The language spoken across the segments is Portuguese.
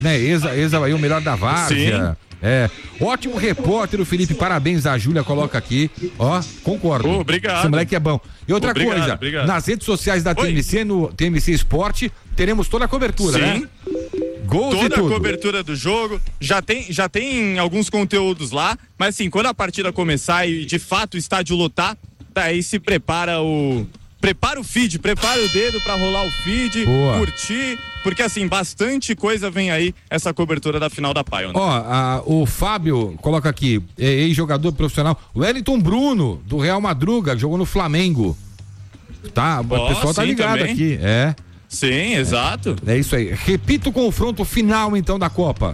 né? Ex-Havaí, o melhor da várzea. Sim. Ótimo repórter o Felipe, parabéns, a Júlia coloca aqui, concordo. Obrigado. Esse moleque é bom. E outra coisa, nas redes sociais da TMC, no TMC Esporte, teremos toda a cobertura, né? Gols toda e tudo. A cobertura do jogo, já tem alguns conteúdos lá, mas assim, quando a partida começar e de fato o estádio lotar, daí se prepara o feed, prepara o dedo pra rolar o feed, curtir, porque assim, bastante coisa vem aí, essa cobertura da final da Pioneer. O Fábio coloca aqui, ex-jogador profissional, Wellington Bruno, do Real Madruga, jogou no Flamengo. Tá, o pessoal tá ligado também. Aqui, Sim, exato. É isso aí. Repita o confronto final, então, da Copa.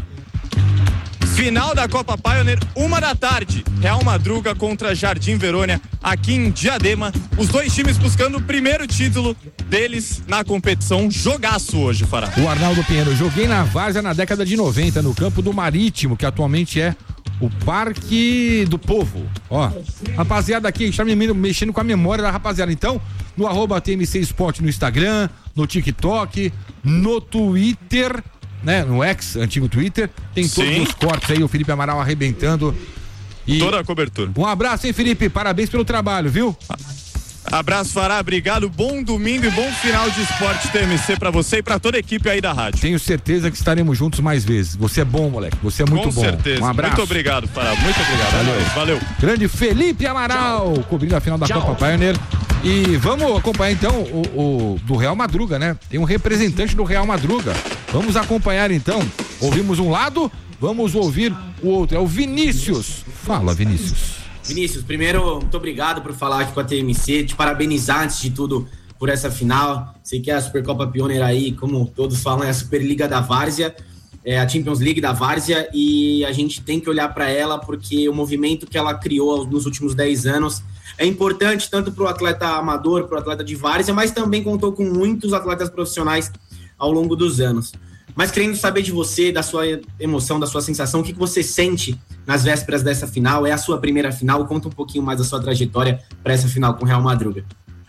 Final da Copa Pioneer, 13h, Real Madruga contra Jardim Verônia, aqui em Diadema. Os dois times buscando o primeiro título deles na competição. Jogaço hoje, Fará. O Arnaldo Pinheiro, joguei na várzea na década de 90, no campo do Marítimo, que atualmente é o Parque do Povo. Rapaziada aqui, está mexendo com a memória da rapaziada. Então, no @TMC Esporte no Instagram, no TikTok, no Twitter, né? No X, antigo Twitter, tem todos os cortes aí, o Felipe Amaral arrebentando. Toda a cobertura. Um abraço, hein, Felipe? Parabéns pelo trabalho, viu? Abraço, Fará, obrigado, bom domingo e bom final de esporte TMC pra você e pra toda a equipe aí da rádio. Tenho certeza que estaremos juntos mais vezes. Você é bom, moleque, você é muito bom. Com certeza. Um abraço. Muito obrigado, Fará, muito obrigado. Valeu. Grande Felipe Amaral, cobrindo a final da Copa Pioneer. E vamos acompanhar então o do Real Madruga, né? Tem um representante do Real Madruga. Vamos acompanhar então. Ouvimos um lado, vamos ouvir o outro. É o Vinícius. Fala, Vinícius. Vinícius, primeiro, muito obrigado por falar aqui com a TMC, te parabenizar antes de tudo por essa final. Sei que é a Supercopa Pioneer aí, como todos falam, é a Superliga da Várzea, é a Champions League da Várzea, e a gente tem que olhar para ela porque o movimento que ela criou nos últimos 10 anos é importante tanto para o atleta amador, para o atleta de Várzea, mas também contou com muitos atletas profissionais ao longo dos anos. Mas querendo saber de você, da sua emoção, da sua sensação, o que você sente nas vésperas dessa final? É a sua primeira final? Conta um pouquinho mais da sua trajetória para essa final com o Real Madruga.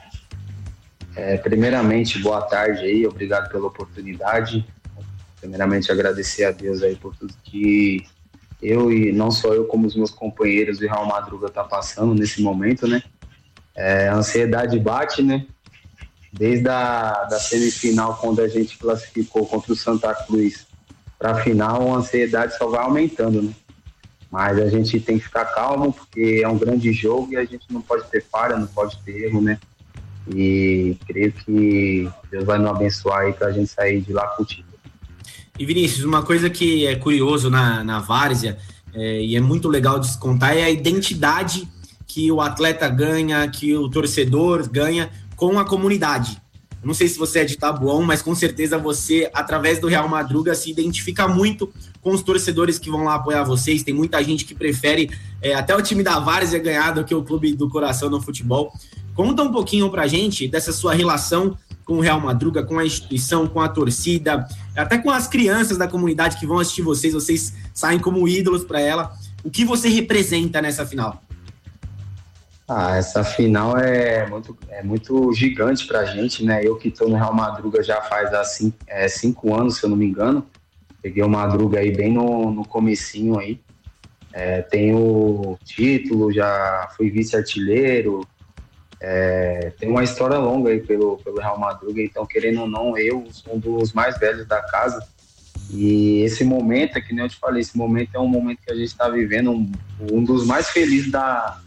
Primeiramente, boa tarde aí, obrigado pela oportunidade. Primeiramente, agradecer a Deus aí por tudo que eu e não só eu, como os meus companheiros do Real Madruga tá passando nesse momento, né? A ansiedade bate, né? Desde a semifinal, quando a gente classificou contra o Santa Cruz para a final, a ansiedade só vai aumentando, né? Mas a gente tem que ficar calmo, porque é um grande jogo e a gente não pode ter falha, não pode ter erro, né? E creio que Deus vai nos abençoar aí para a gente sair de lá com o título. E Vinícius, uma coisa que é curioso na Várzea, e é muito legal de se contar, é a identidade que o atleta ganha, que o torcedor ganha com a comunidade. Não sei se você é de Taboão, mas com certeza você, através do Real Madruga, se identifica muito com os torcedores que vão lá apoiar vocês. Tem muita gente que prefere até o time da Várzea ganhar do que o clube do coração no futebol. Conta um pouquinho pra gente dessa sua relação com o Real Madruga, com a instituição, com a torcida, até com as crianças da comunidade que vão assistir vocês saem como ídolos para ela. O que você representa nessa final? Essa final é muito gigante pra gente, né? Eu que tô no Real Madruga já faz 5 anos, se eu não me engano. Peguei o Madruga aí bem no comecinho aí. Tenho título, já fui vice-artilheiro. Tem uma história longa aí pelo Real Madruga, então querendo ou não, eu sou um dos mais velhos da casa. E esse momento, que nem eu te falei, esse momento é um momento que a gente tá vivendo, um dos mais felizes da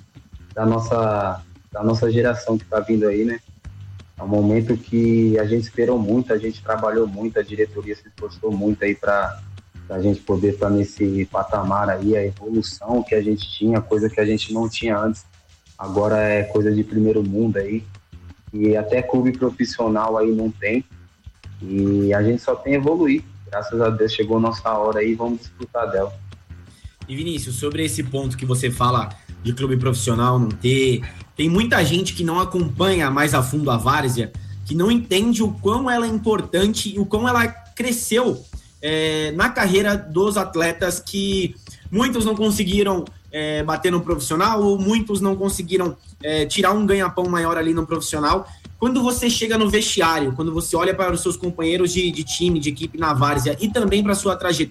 nossa geração que está vindo aí, né? É um momento que a gente esperou muito, a gente trabalhou muito, a diretoria se esforçou muito aí para a gente poder estar nesse patamar aí, a evolução que a gente tinha, coisa que a gente não tinha antes, agora é coisa de primeiro mundo aí, e até clube profissional aí não tem, e a gente só tem a evoluir. Graças a Deus chegou a nossa hora aí, vamos desfrutar dela. E Vinícius, sobre esse ponto que você fala de clube profissional não ter, tem muita gente que não acompanha mais a fundo a Várzea, que não entende o quão ela é importante e o quão ela cresceu na carreira dos atletas, que muitos não conseguiram bater no profissional, ou muitos não conseguiram tirar um ganha-pão maior ali no profissional. Quando você chega no vestiário, quando você olha para os seus companheiros de time, de equipe na várzea e também para a sua trajetória,